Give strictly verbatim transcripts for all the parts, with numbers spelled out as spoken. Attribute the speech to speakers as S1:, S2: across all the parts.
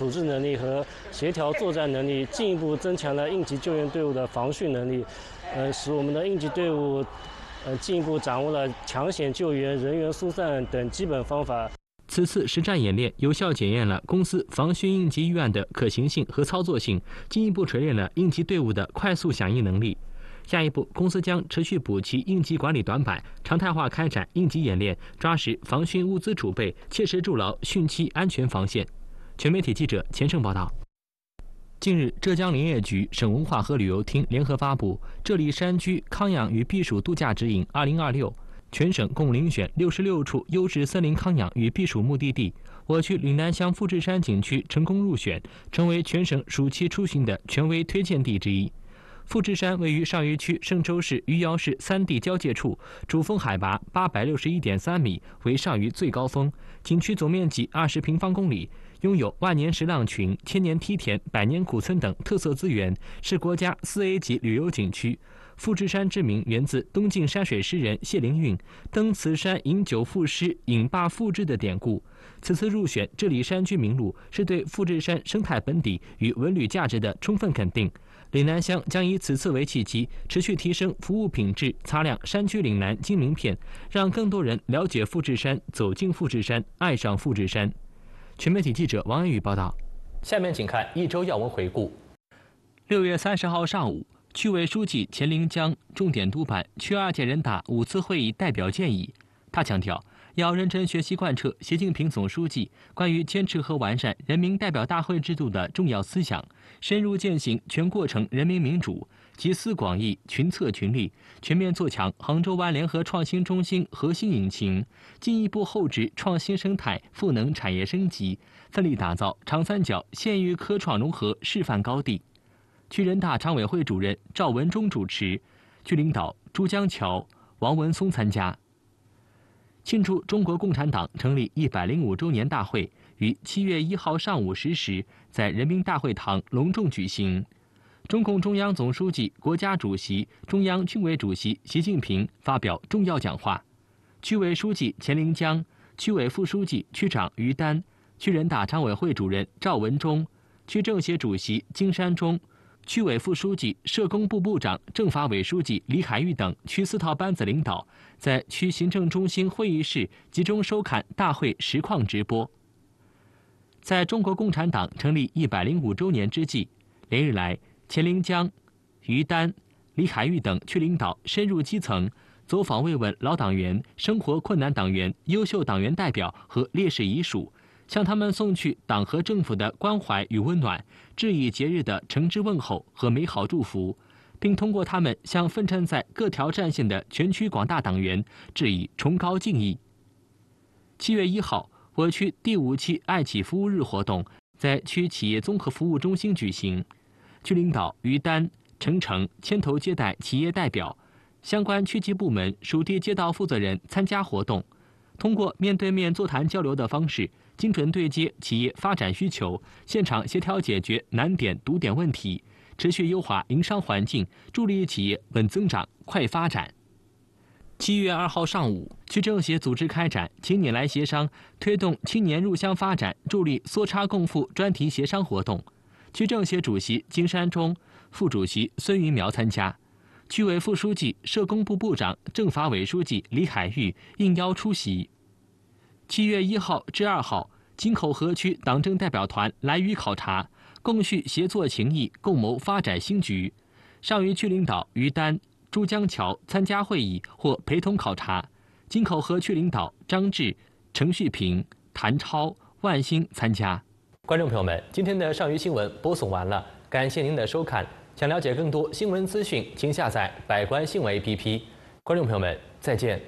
S1: 组织能力和协调作战能力，进一步增强了应急救援队伍的防汛能力，呃，使我们的应急队伍呃进一步掌握了抢险救援、人员疏散等基本方法。
S2: 此次实战演练有效检验了公司防汛应急预案的可行性和操作性，进一步锤炼了应急队伍的快速响应能力。下一步，公司将持续补齐应急管理短板，常态化开展应急演练，抓实防汛物资储备，切实筑牢汛期安全防线。全媒体记者钱胜报道。近日，浙江林业局、省文化和旅游厅联合发布《这里山区康养与避暑度假指引（二零二六）》，全省共遴选六十六处优质森林康养与避暑目的地，我区岭南乡富士山景区成功入选，成为全省暑期出行的权威推荐地之一。富士山位于上虞区嵊州市余姚市三地交界处，主峰海拔八百六十一点三米，为上虞最高峰。景区总面积二十平方公里，拥有万年石浪群、千年梯田、百年古村等特色资源，是国家四 A 级旅游景区。富士山之名源自东晋山水诗人谢灵运登此山饮酒赋诗，饮罢赋之的典故。此次入选这里山区名录，是对富士山生态本底与文旅价值的充分肯定。岭南乡将以此次为契机，持续提升服务品质，擦亮山区岭南金名片，让更多人了解富士山、走进富士山、爱上富士山。全媒体记者王安宇报道。下面请看一周要闻回顾。六月三十号上午，区委书记钱林江重点督办区二届人大五次会议代表建议。他强调，要认真学习贯彻习近平总书记关于坚持和完善人民代表大会制度的重要思想，深入践行全过程人民民主，集思广益、群策群力，全面做强杭州湾联合创新中心核心引擎，进一步厚植创新生态，赋能产业升级，奋力打造长三角县域科创融合示范高地。区人大常委会主任赵文忠主持，区领导朱江桥、王文松参加。庆祝中国共产党成立一百零五周年大会于七月一号上午十时在人民大会堂隆重举行。中共中央总书记、国家主席、中央军委主席习近平发表重要讲话。区委书记钱林江、区委副书记、区长于丹、区人大常委会主任赵文忠、区政协主席金山中、区委副书记、社工部部长、政法委书记李海玉等区四套班子领导在区行政中心会议室集中收看大会实况直播。在中国共产党成立一百零五周年之际，连日来，钱林江、于丹、李海玉等区领导深入基层，走访慰问老党员、生活困难党员、优秀党员代表和烈士遗属，向他们送去党和政府的关怀与温暖，致以节日的诚挚问候和美好祝福，并通过他们向奋战在各条战线的全区广大党员致以崇高敬意。七月一号，我区第五期爱企服务日活动在区企业综合服务中心举行，区领导于丹、陈诚牵头接待企业代表，相关区级部门、属地街道负责人参加活动，通过面对面座谈交流的方式，精准对接企业发展需求，现场协调解决难点堵点问题，持续优化营商环境，助力企业稳增长、快发展。七月二号上午，区政协组织开展“请你来协商”推动青年入乡发展、助力缩差共富专题协商活动。区政协主席金山中、副主席孙云苗参加，区委副书记、社工部部长、政法委书记李海玉应邀出席。七月一号至二号，京口河区党政代表团来渝考察，共叙协作情谊，共谋发展新局。上虞区领导于丹、朱江桥参加会议或陪同考察，京口河区领导张志、程旭平、谭超、万兴参加。观众朋友们，今天的上虞新闻播送完了，感谢您的收看。想了解更多新闻资讯，请下载百官新闻 A P P。观众朋友们，再见。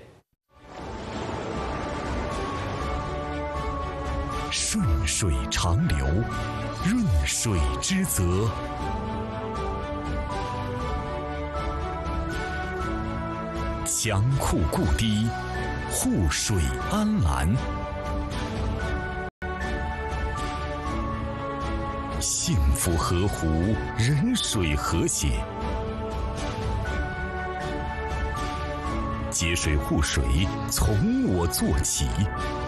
S3: 顺水长流，润水之泽。强库固堤，护水安澜。幸福河湖，人水和谐。节水护水，从我做起。